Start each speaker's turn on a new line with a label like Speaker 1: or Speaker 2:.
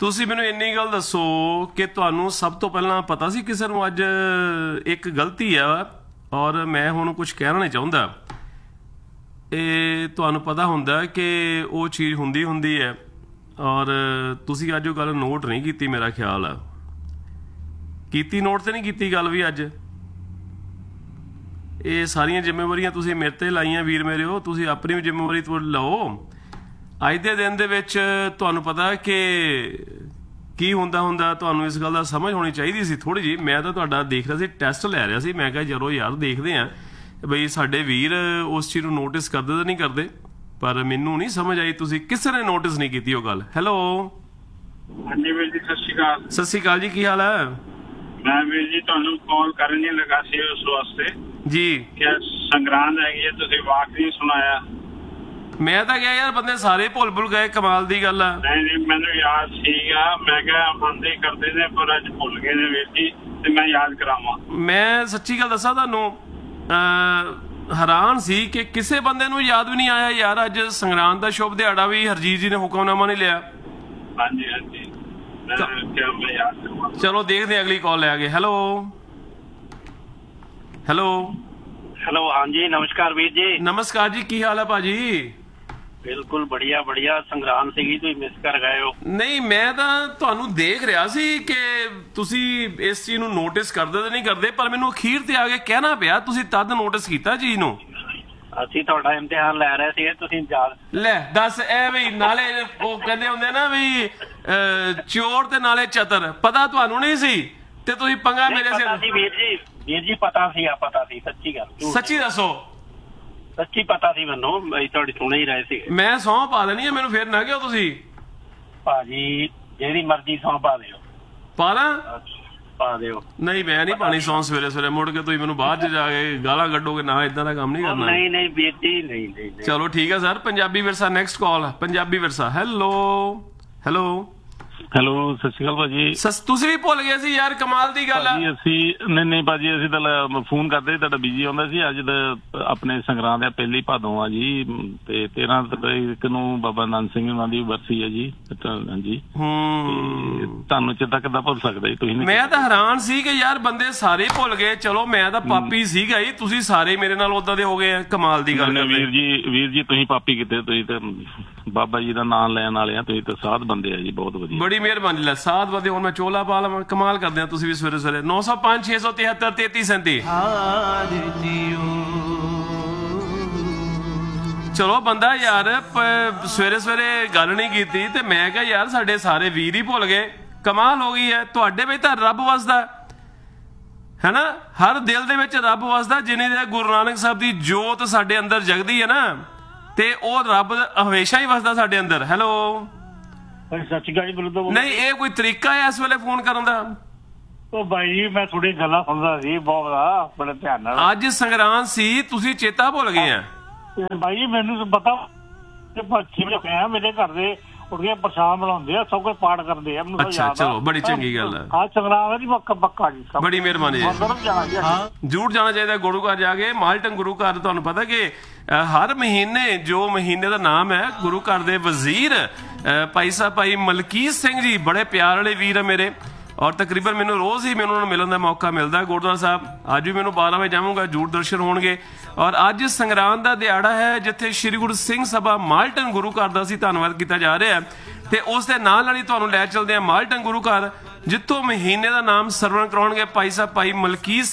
Speaker 1: ਤੁਸੀਂ ਮੈਨੂੰ ਇੰਨੀ ਗੱਲ ਦੱਸੋ ਕਿ ਤੁਹਾਨੂੰ ਸਭ ਤੋਂ ਪਹਿਲਾਂ ਪਤਾ ਸੀ ਕਿਸੇ ਨੂੰ ਅੱਜ ਇੱਕ ਗਲਤੀ ਆ ਔਰ ਮੈਂ ਹੁਣ ਕੁਝ ਕਹਿਣਾ ਨਹੀਂ ਚਾਹੁੰਦਾ। ਇਹ ਤੁਹਾਨੂੰ ਪਤਾ ਹੁੰਦਾ ਕਿ ਉਹ ਚੀਜ਼ ਹੁੰਦੀ ਹੈ ਔਰ ਤੁਸੀਂ ਅੱਜ ਉਹ ਗੱਲ ਨੋਟ ਨਹੀਂ ਕੀਤੀ। ਮੇਰਾ ਖਿਆਲ ਆ ਕੀਤੀ, ਨੋਟ ਤੇ ਨਹੀਂ ਕੀਤੀ ਗੱਲ ਵੀ। ਅੱਜ ਇਹ ਸਾਰੀਆਂ ਜ਼ਿੰਮੇਵਾਰੀਆਂ ਤੁਸੀਂ ਮੇਰੇ ਤੇ ਲਾਈਆਂ ਵੀਰ ਮੇਰੇ, ਹੋ ਤੁਸੀਂ ਆਪਣੀ ਵੀ ਜ਼ਿੰਮੇਵਾਰੀ ਤੋਂ ਲਓ। ਅੱਜ ਦੇ ਦਿਨ ਦੇ ਵਿੱਚ ਤੁਹਾਨੂੰ ਪਤਾ ਕਿ ਕੀ ਹੁੰਦਾ ਤੁਹਾਨੂੰ ਇਸ ਗੱਲ ਦਾ ਸਮਝ ਹੋਣੀ ਚਾਹੀਦੀ ਸੀ ਥੋੜੀ ਜਿਹੀ। ਮੈਂ ਤਾਂ ਤੁਹਾਡਾ ਦੇਖ ਰਿਹਾ ਸੀ, ਟੈਸਟ ਲੈ ਰਿਹਾ ਸੀ। ਮੈਂ ਕਿਹਾ ਚਲੋ ਯਾਰ ਦੇਖਦੇ ਆ ਬਈ ਸਾਡੇ ਵੀਰ ਉਸ ਚੀਜ਼ ਨੂੰ ਨੋਟਿਸ ਕਰਦੇ ਤਾਂ ਨਹੀਂ ਕਰਦੇ, ਪਰ ਮੈਨੂੰ ਨਹੀਂ ਸਮਝ ਆਈ ਤੁਸੀਂ ਕਿਸੇ ਨੇ ਨੋਟਿਸ ਨਹੀਂ ਕੀਤੀ ਉਹ ਗੱਲ। ਹੈਲੋ
Speaker 2: ਹਾਂਜੀ ਵੀਰ ਜੀ, ਸਤਿ ਸ਼੍ਰੀ ਅਕਾਲ।
Speaker 1: ਸਤਿ ਸ਼੍ਰੀ ਅਕਾਲ ਜੀ, ਕੀ ਹਾਲ ਹੈ?
Speaker 2: ਮੈਂ ਵੀਰ ਜੀ ਤੁਹਾਨੂੰ ਕਾਲ ਕਰਨ ਨਹੀਂ ਲੱਗਾ ਸੀ ਉਸ ਵਾਸਤੇ
Speaker 1: ਜੀ
Speaker 2: ਕਿ ਸੰਗਰਾਂਦ ਹੈਗੀ ਹੈ, ਤੁਸੀਂ ਵਾਕ ਨਹੀਂ ਸੁਣਾਇਆ।
Speaker 1: ਮੈਂ ਤਾਂ ਕਿਹਾ ਯਾਰ ਬੰਦੇ ਸਾਰੇ ਭੁੱਲ ਗਏ, ਕਮਾਲ ਦੀ ਗੱਲ ਆ।
Speaker 2: ਨਹੀਂ ਮੈਨੂੰ ਯਾਦ ਸੀਗਾ, ਮੈਂ ਕਿਹਾ ਬੰਦੇ ਕਰਦੇ ਨੇ ਪਰ ਅੱਜ ਭੁੱਲ ਗਏ ਨੇ ਵੀਰ ਜੀ, ਤੇ ਮੈਂ ਯਾਦ ਕਰਾਵਾਂ।
Speaker 1: ਮੈਂ ਸੱਚੀ ਗੱਲ ਦੱਸਾਂ ਤੁਹਾਨੂੰ, ਹੈਰਾਨ ਸੀ ਕਿ ਕਿਸੇ ਬੰਦੇ ਨੂੰ ਯਾਦ ਵੀ ਨਹੀਂ ਆਇਆ ਯਾਰ ਅੱਜ ਸੰਗਰਾਂਦ ਦਾ ਸ਼ੁਭ ਦਿਹਾੜਾ ਵੀ ਹਰਜੀਤ ਜੀ ਨੇ ਹੁਕਮਨਾਮਾ ਨਹੀਂ ਲਿਆ।
Speaker 2: ਹਾਂਜੀ ਹਾਂਜੀ, ਮੈਂ ਯਾਦ ਕਰਾਵਾਂ।
Speaker 1: ਚਲੋ ਦੇਖਦੇ ਅਗਲੀ ਕਾਲ ਲੈ ਆਗੇ। ਹੈਲੋ ਹੈਲੋ
Speaker 3: ਹੈਲੋ, ਹਾਂਜੀ ਨਮਸਕਾਰ ਵੀਰ ਜੀ।
Speaker 1: ਨਮਸਕਾਰ ਜੀ, ਕੀ ਹਾਲ ਹੈ ਭਾਜੀ?
Speaker 3: ਬਿਲਕੁਲ ਬੜੀਆ ਸੰਗਰਾਮ ਸੀਗੀ, ਤੁਸੀਂ ਮਿਸ ਕਰ ਗਏ ਹੋ।
Speaker 1: ਨਹੀਂ ਮੈਂ ਤਾਂ ਤੁਹਾਨੂੰ ਦੇਖ ਰਿਹਾ ਸੀ ਕਿ ਤੁਸੀਂ ਇਸ ਚੀਜ਼ ਨੂੰ ਨੋਟਿਸ ਕਰਦੇ ਤੇ ਨਹੀਂ ਕਰਦੇ, ਪਰ ਮੈਨੂੰ ਅਖੀਰ ਤੇ ਆ ਕੇ ਕਹਿਣਾ ਪਿਆ ਤੁਸੀਂ ਤਦ ਨੋਟਿਸ ਕੀਤਾ ਚੀਜ਼ ਨੂੰ।
Speaker 3: ਅਸੀਂ ਤੁਹਾਡਾ ਇਮਤਿਹਾਨ ਲੈ ਰਹੇ ਸੀ, ਤੁਸੀਂ
Speaker 1: ਲੈ ਦੱਸ ਐ ਵੀ ਨਾਲੇ ਉਹ ਕਹਿੰਦੇ ਹੁੰਦੇ ਨਾ ਵੀ ਚੋਰ ਤੇ ਨਾਲੇ ਚਤਰ, ਪਤਾ ਤੁਹਾਨੂੰ ਨਹੀਂ ਸੀ ਤੇ ਤੁਸੀਂ ਪੰਗਾ ਮੇਰੇ ਸਿਰ।
Speaker 3: ਵੀਰ ਜੀ ਪਤਾ ਸੀ ਸੱਚੀ ਗੱਲ।
Speaker 1: ਸੱਚੀ ਦੱਸੋ।
Speaker 3: ਸੱਚੀ ਪਤਾ ਸੀ ਮੈਨੂੰ, ਤੁਹਾਡੀ ਸੁਣੇ ਹੀ ਰਹੇ ਸੀ।
Speaker 1: ਮੈਂ ਸਹੁੰ ਪਾ ਦੇਣੀ ਆ, ਮੈਨੂੰ ਫੇਰ ਨਾ ਕਿਉਂ ਤੁਸੀਂ।
Speaker 3: ਭਾਜੀ ਜਿਹੜੀ ਮਰਜ਼ੀ ਸਹੁੰ ਪਾ ਦਿਓ।
Speaker 1: ਪਾ ਲਾਂ?
Speaker 3: ਪਾ ਦਿਓ।
Speaker 1: ਨਹੀਂ ਮੈਂ ਨਹੀਂ ਪਾਣੀ ਸਹੁੰ ਸਵੇਰੇ ਮੁੜ ਕੇ ਤੁਸੀਂ ਮੈਨੂੰ ਬਾਅਦ ਚ ਜਾ ਕੇ ਗਾਲਾਂ ਕੱਢੋਗੇ ਨਾ, ਇਦਾਂ ਦਾ ਕੰਮ ਨਹੀਂ ਕਰਨਾ।
Speaker 3: ਨਹੀਂ ਵੀਰ ਜੀ, ਨਹੀਂ।
Speaker 1: ਚਲੋ ਠੀਕ ਹੈ ਸਰ, ਪੰਜਾਬੀ ਵਿਰਸਾ ਨੈਕਸਟ ਕਾਲ, ਪੰਜਾਬੀ ਵਿਰਸਾ। ਹੈਲੋ
Speaker 4: ਸਤਿ ਸ਼੍ਰੀ ਅਕਾਲ ਭਾਜੀ।
Speaker 1: ਤੁਸੀਂ ਵੀ ਭੁੱਲ ਗਏ ਸੀ ਯਾਰ, ਕਮਾਲ ਦੀ ਗੱਲ ਆ।
Speaker 4: ਅਸੀਂ ਨਹੀਂ ਭਾਜੀ, ਅਸੀਂ ਤਾਂ ਫੋਨ ਕਰਦੇ ਤੁਹਾਡਾ ਬਿਜੀ ਆਉਂਦਾ ਸੀ। ਅੱਜ ਤਾਂ ਆਪਣੇ ਸੰਗਰਾਂਦ ਆ, ਪਹਿਲੀ ਭਾਦੋਂ ਆ ਜੀ, ਤੇ 13 ਤਰੀਕ ਨੂੰ ਬਾਬਾ ਨੰਦ ਸਿੰਘ ਉਹਨਾਂ ਦੀ ਬਰਸੀ ਹੈ ਜੀ। ਹਾਂਜੀ ਤੁਹਾਨੂੰ ਚੇਤਾ ਕਿੱਦਾਂ ਭੁੱਲ ਸਕਦਾ ਜੀ ਤੁਸੀਂ?
Speaker 1: ਮੈਂ ਤਾਂ ਹੈਰਾਨ ਸੀ ਕਿ ਯਾਰ ਬੰਦੇ ਸਾਰੇ ਭੁੱਲ ਗਏ। ਚਲੋ ਮੈਂ ਤਾਂ ਪਾਪੀ ਸੀਗਾ ਹੀ, ਤੁਸੀਂ ਸਾਰੇ ਮੇਰੇ ਨਾਲ ਉਦਾਂ ਦੇ ਹੋ ਗਏ ਆ, ਕਮਾਲ ਦੀ ਗੱਲ।
Speaker 4: ਵੀਰ ਜੀ ਤੁਸੀਂ ਪਾਪੀ ਕਿਤੇ, ਤੁਸੀਂ ਤਾਂ ਬਾਬਾ ਜੀ ਦਾ ਨਾਮ ਲੈਣ ਵਾਲੇ ਆ, ਤੁਸੀਂ ਤਾਂ ਸਾਧ ਬੰਦੇ ਆ ਜੀ, ਬਹੁਤ ਵਧੀਆ, ਬੜੀ
Speaker 1: ਮਿਹਰਬਾਨੀ। ਲੈ ਸਾਧ ਬੰਦੇ, ਹੁਣ ਮੈਂ ਚੋਲਾ ਪਾ ਲਵਾਂ, ਕਮਾਲ ਕਰਦੇ ਆ ਤੁਸੀਂ ਵੀ ਸਵੇਰੇ 905 673 3337। ਚਲੋ ਬੰਦਾ ਯਾਰ ਸਵੇਰੇ ਗੱਲ ਨਹੀਂ ਕੀਤੀ ਤੇ ਮੈਂ ਕਿਹਾ ਯਾਰ ਸਾਡੇ ਸਾਰੇ ਵੀਰ ਹੀ ਭੁੱਲ ਗਏ, ਕਮਾਲ ਹੋ ਗਈ ਹੈ। ਤੁਹਾਡੇ ਵਿੱਚ ਤਾਂ ਰੱਬ ਵਸਦਾ ਹੈ ਨਾ, ਹਰ ਦਿਲ ਦੇ ਵਿੱਚ ਰੱਬ ਵਸਦਾ। ਜਿੰਨੀ ਦੇਰ ਗੁਰੂ ਨਾਨਕ ਸਾਹਿਬ ਦੀ ਜੋਤ ਸਾਡੇ ਅੰਦਰ ਜਗਦੀ ਹੈ ਨਾ, ਤੇ ਉਹ ਰੱਬ ਹਮੇਸ਼ਾ ਹੀ ਵਸਦਾ ਸਾਡੇ ਅੰਦਰ। ਹੈਲੋ
Speaker 3: ਸੱਚੀ ਗੱਲ ਜੀ।
Speaker 1: ਨਹੀਂ ਇਹ ਕੋਈ ਤਰੀਕਾ ਹੈ ਇਸ ਵੇਲੇ ਫੋਨ ਕਰਨ ਦਾ?
Speaker 3: ਉਹ ਬਾਈ ਜੀ ਮੈਂ ਥੋੜੀ ਗੱਲਾਂ ਸੁਣਦਾ ਸੀ ਬਹੁਤ ਬੜੇ ਧਿਆਨ ਨਾਲ।
Speaker 1: ਅੱਜ ਸੰਗਰਾਂਦ ਸੀ, ਤੁਸੀਂ ਚੇਤਾ ਭੁੱਲ ਗਏ ਆ?
Speaker 3: ਬਾਈ ਜੀ ਮੈਨੂੰ ਪਤਾ, ਮੇਰੇ ਘਰ ਦੇ ਉੱਠ ਕੇ ਪ੍ਰਸ਼ਾਦ ਬਣਾਉਂਦੇ ਆ, ਸਭ ਕੁਝ ਪਾਠ ਕਰਦੇ ਆ।
Speaker 1: ਅੱਛਾ ਚਲੋ, ਬੜੀ ਚੰਗੀ ਗੱਲ ਹੈ।
Speaker 3: ਹਾਂ ਸੰਗਰਾਂਦ ਦੀ ਪੱਕਾ ਜੀ,
Speaker 1: ਬੜੀ ਮਿਹਰਬਾਨੀ ਜੀ। ਜ਼ਰੂਰ ਜਾਣਾ ਚਾਹੀਦਾ ਗੁਰੂ ਘਰ ਜਾ ਕੇ, ਮਾਲਟਨ ਗੁਰੂ ਘਰ। ਤੁਹਾਨੂੰ ਪਤਾ ਕਿ ਹਰ ਮਹੀਨੇ, ਜੋ ਮਹੀਨੇ ਦਾ ਨਾਮ ਹੈ, ਗੁਰੂ ਘਰ ਦੇ ਵਜ਼ੀਰ ਭਾਈ ਮਲਕੀਤ ਸਿੰਘ ਜੀ ਬੜੇ ਪਿਆਰ ਵਾਲੇ ਵੀਰ ਆ ਮੇਰੇ, ਔਰ ਤਕਰੀਬਨ ਮੈਨੂੰ ਰੋਜ਼ ਹੀ ਮੈਨੂੰ ਮਿਲਣ ਦਾ ਮੌਕਾ ਮਿਲਦਾ ਗੁਰਦੁਆਰਾ ਸਾਹਿਬ। ਅੱਜ ਵੀ ਮੈਨੂੰ 12 ਵਜੇ ਜਾਵਾਂਗਾ, ਜ਼ਰੂਰ ਦਰਸ਼ਨ ਹੋਣਗੇ। ਔਰ ਅੱਜ ਸੰਗਰਾਂਦ ਦਾ ਦਿਹਾੜਾ ਹੈ ਜਿੱਥੇ ਸ਼੍ਰੀ ਗੁਰੂ ਸਿੰਘ ਸਭਾ ਮਾਲਟਨ ਗੁਰੂ ਘਰ ਦਾ ਅਸੀਂ ਧੰਨਵਾਦ ਕੀਤਾ ਜਾ ਰਿਹਾ, ਤੇ ਉਸ ਦੇ ਨਾਲ ਹੀ ਤੁਹਾਨੂੰ ਲੈ ਚੱਲਦੇ ਆ ਮਾਲਟਨ ਗੁਰੂ ਘਰ, ਜਿੱਥੋਂ ਮਹੀਨੇ ਦਾ ਨਾਮ ਸਰਵਣ ਕਰਾਉਣਗੇ ਭਾਈ ਮਲਕੀਤ